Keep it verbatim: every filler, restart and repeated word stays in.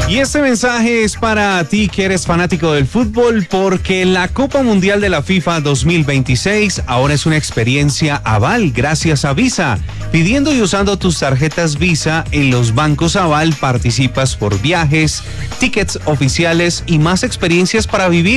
Y este mensaje es para ti que eres fanático del fútbol, porque la Copa Mundial de la FIFA dos mil veintiséis ahora es una experiencia Aval gracias a Visa. Pidiendo y usando tus tarjetas Visa en los bancos Aval participas por viajes, tickets oficiales y más experiencias para vivir.